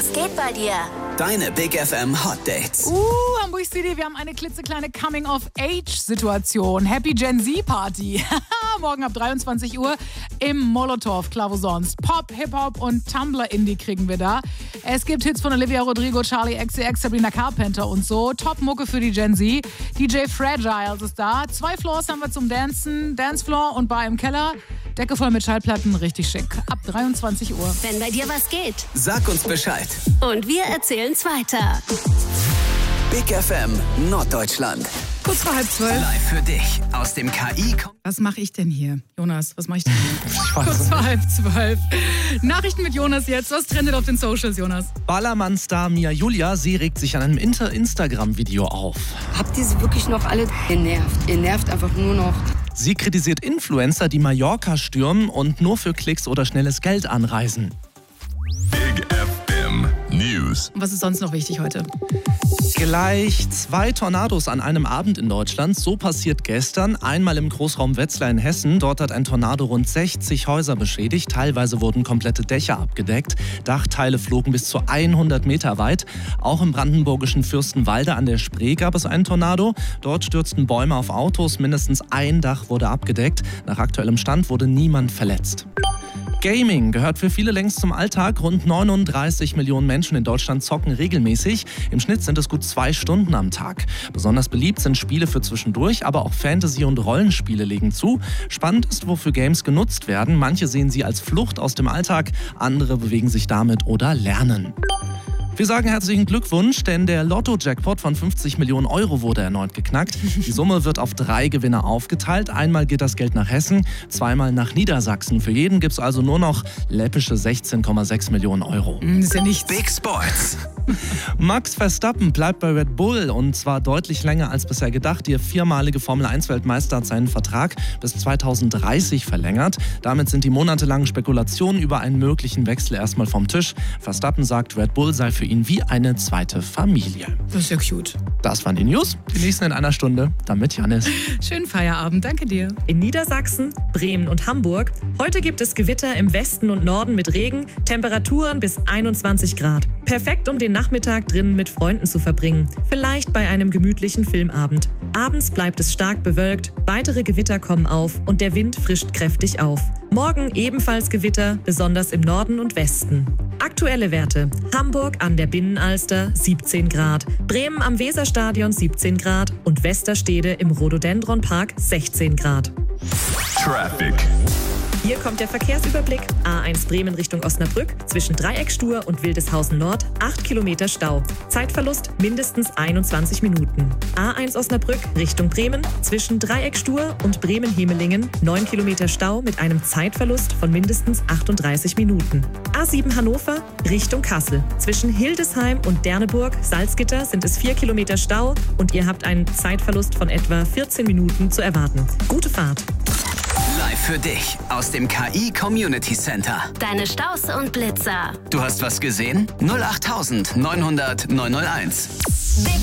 geht bei dir? Deine Big FM Hot Dates. Hamburg City, wir haben eine klitzekleine Coming-of-Age-Situation. Happy Gen Z-Party. Morgen ab 23 Uhr im Molotow, klar wo sonst. Pop, Hip-Hop und Tumblr-Indie kriegen wir da. Es gibt Hits von Olivia Rodrigo, Charlie XCX, Sabrina Carpenter und so. Top-Mucke für die Gen Z. DJ Fragile ist da. 2 Floors haben wir zum Dancen. Dancefloor und Bar im Keller. Decke voll mit Schallplatten, richtig schick. Ab 23 Uhr. Wenn bei dir was geht. Sag uns Bescheid. Und wir erzählen's weiter. Big FM Norddeutschland. Kurz vor 11:30. Live für dich aus dem KI. Was mache ich denn hier? Jonas, was mache ich denn hier? Kurz vor 11:30. Nachrichten mit Jonas jetzt. Was trendet auf den Socials, Jonas? Ballermann-Star Mia Julia, sie regt sich an einem Instagram-Video auf. Habt ihr sie wirklich noch alle genervt? Ihr nervt einfach nur noch. Sie kritisiert Influencer, die Mallorca stürmen und nur für Klicks oder schnelles Geld anreisen. Big FM News. Was ist sonst noch wichtig heute? Gleich 2 Tornados an einem Abend in Deutschland. So passiert gestern. Einmal im Großraum Wetzlar in Hessen. Dort hat ein Tornado rund 60 Häuser beschädigt. Teilweise wurden komplette Dächer abgedeckt. Dachteile flogen bis zu 100 Meter weit. Auch im brandenburgischen Fürstenwalde an der Spree gab es einen Tornado. Dort stürzten Bäume auf Autos. Mindestens ein Dach wurde abgedeckt. Nach aktuellem Stand wurde niemand verletzt. Gaming gehört für viele längst zum Alltag. Rund 39 Millionen Menschen in Deutschland zocken regelmäßig. Im Schnitt sind es gut 2 Stunden am Tag. Besonders beliebt sind Spiele für zwischendurch, aber auch Fantasy- und Rollenspiele legen zu. Spannend ist, wofür Games genutzt werden. Manche sehen sie als Flucht aus dem Alltag, andere bewegen sich damit oder lernen. Wir sagen herzlichen Glückwunsch, denn der Lotto-Jackpot von 50 Millionen Euro wurde erneut geknackt. Die Summe wird auf 3 Gewinner aufgeteilt. Einmal geht das Geld nach Hessen, zweimal nach Niedersachsen. Für jeden gibt es also nur noch läppische 16,6 Millionen Euro. Das ist ja nichts. Big Sports. Max Verstappen bleibt bei Red Bull und zwar deutlich länger als bisher gedacht. Der 4-malige Formel-1-Weltmeister hat seinen Vertrag bis 2030 verlängert. Damit sind die monatelangen Spekulationen über einen möglichen Wechsel erstmal vom Tisch. Verstappen sagt, Red Bull sei für ihn wie eine zweite Familie. Das ist ja cute. Das waren die News. Die nächsten in einer Stunde. Dann mit Janis. Schönen Feierabend, danke dir. In Niedersachsen, Bremen und Hamburg. Heute gibt es Gewitter im Westen und Norden mit Regen, Temperaturen bis 21 Grad. Perfekt, um den Nachmittag drinnen mit Freunden zu verbringen. Vielleicht bei einem gemütlichen Filmabend. Abends bleibt es stark bewölkt, weitere Gewitter kommen auf und der Wind frischt kräftig auf. Morgen ebenfalls Gewitter, besonders im Norden und Westen. Aktuelle Werte: Hamburg an der Binnenalster 17 Grad, Bremen am Weserstadion 17 Grad und Westerstede im Rhododendron-Park 16 Grad. Traffic. Hier kommt der Verkehrsüberblick. A1 Bremen Richtung Osnabrück, zwischen Dreieckstuhr und Wildeshausen Nord, 8 Kilometer Stau. Zeitverlust mindestens 21 Minuten. A1 Osnabrück Richtung Bremen, zwischen Dreieckstuhr und Bremen-Hemelingen, 9 Kilometer Stau mit einem Zeitverlust von mindestens 38 Minuten. A7 Hannover Richtung Kassel, zwischen Hildesheim und Derneburg, Salzgitter sind es 4 Kilometer Stau und ihr habt einen Zeitverlust von etwa 14 Minuten zu erwarten. Gute Fahrt! Live für dich aus dem KI Community Center. Deine Staus und Blitzer. Du hast was gesehen? 08900 901.